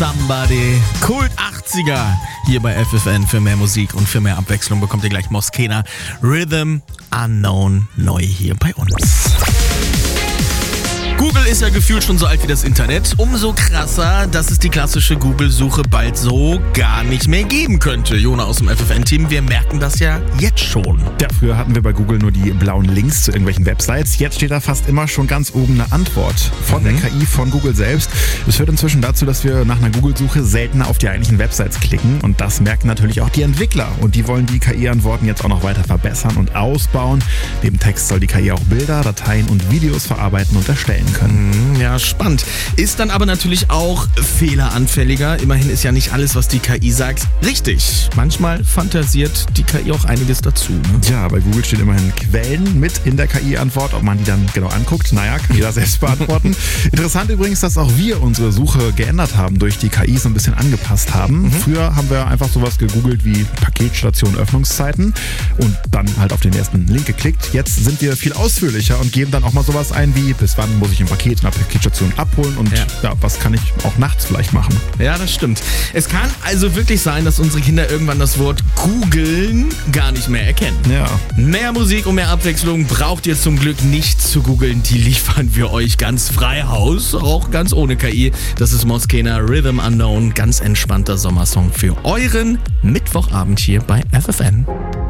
Somebody. Kult 80er hier bei FFN. Für mehr Musik und für mehr Abwechslung bekommt ihr gleich Moskena Rhythm Unknown neu hier bei uns. Google ist ja gefühlt schon so alt wie das Internet. Umso krasser, dass es die klassische Google-Suche bald so gar nicht mehr geben könnte. Jona aus dem FFN-Team, wir merken das ja jetzt schon. Ja, früher hatten wir bei Google nur die blauen Links zu irgendwelchen Websites. Jetzt steht da fast immer schon ganz oben eine Antwort von der KI, von Google selbst. Das führt inzwischen dazu, dass wir nach einer Google-Suche seltener auf die eigentlichen Websites klicken. Und das merken natürlich auch die Entwickler. Und die wollen die KI-Antworten jetzt auch noch weiter verbessern und ausbauen. Neben Text soll die KI auch Bilder, Dateien und Videos verarbeiten und erstellen können. Ja, spannend. Ist dann aber natürlich auch fehleranfälliger. Immerhin ist ja nicht alles, was die KI sagt, richtig. Manchmal fantasiert die KI auch einiges dazu. Ne? Ja, bei Google stehen immerhin Quellen mit in der KI-Antwort. Ob man die dann genau anguckt, naja, kann jeder selbst beantworten. Interessant übrigens, dass auch wir unsere Suche geändert haben, durch die KI so ein bisschen angepasst haben. Früher haben wir einfach sowas gegoogelt wie Paketstation Öffnungszeiten und dann halt auf den ersten Link geklickt. Jetzt sind wir viel ausführlicher und geben dann auch mal sowas ein wie, bis wann muss ich ein Paket in der Paketstation abholen und was kann ich auch nachts vielleicht machen. Ja, das stimmt. Es kann also wirklich sein, dass unsere Kinder irgendwann das Wort googeln gar nicht mehr erkennen. Ja. Mehr Musik und mehr Abwechslung braucht ihr zum Glück nicht zu googeln. Die liefern wir euch ganz frei Haus, auch ganz ohne KI. Das ist Moskena Rhythm Unknown, ganz entspannter Sommersong für euren Mittwochabend hier bei FFN.